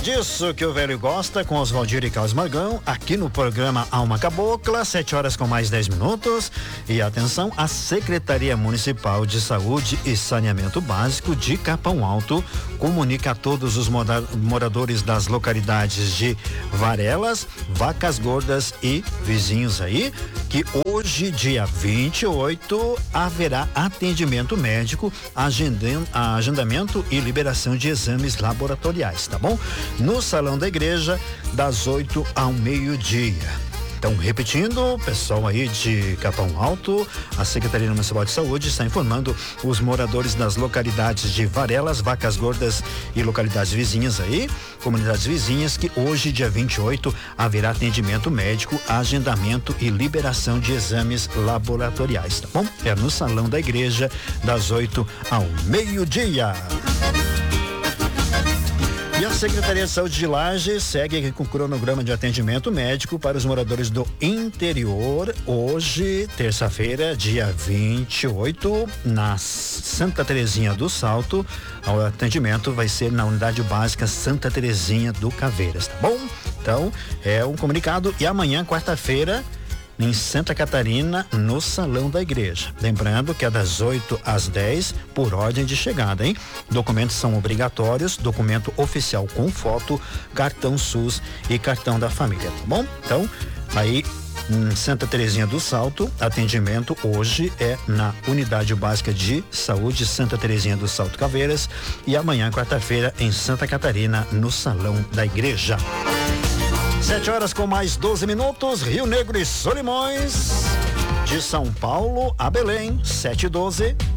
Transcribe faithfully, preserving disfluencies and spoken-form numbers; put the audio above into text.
disso que o velho gosta, com Oswaldir e Carlos Magão, aqui no programa Alma Cabocla, sete horas com mais dez minutos. E atenção, a Secretaria Municipal de Saúde e Saneamento Básico de Capão Alto comunica a todos os mora- moradores das localidades de Varelas, Vacas Gordas e vizinhos aí, que hoje, dia vinte e oito, haverá atendimento médico, agendam, agendamento e liberação de exames laboratoriais, tá bom? No salão da igreja, das oito ao meio-dia. Então, repetindo, pessoal aí de Capão Alto, a Secretaria Municipal de Saúde está informando os moradores das localidades de Varelas, Vacas Gordas e localidades vizinhas aí, comunidades vizinhas, que hoje, dia vinte e oito, haverá atendimento médico, agendamento e liberação de exames laboratoriais, tá bom? É no salão da igreja, das oito ao meio-dia. E a Secretaria de Saúde de Lages segue com o cronograma de atendimento médico para os moradores do interior. Hoje, terça-feira, dia vinte e oito, na Santa Terezinha do Salto. O atendimento vai ser na unidade básica Santa Terezinha do Caveiras, tá bom? Então, é um comunicado. E amanhã, quarta-feira, em Santa Catarina, no salão da igreja. Lembrando que é das oito às dez, por ordem de chegada, hein? Documentos são obrigatórios, documento oficial com foto, cartão SUS e cartão da família, tá bom? Então, aí em Santa Terezinha do Salto, atendimento hoje é na Unidade Básica de Saúde Santa Terezinha do Salto Caveiras, e amanhã, quarta-feira, em Santa Catarina, no salão da igreja. Sete horas com mais doze minutos, Rio Negro e Solimões, de São Paulo a Belém, sete e doze.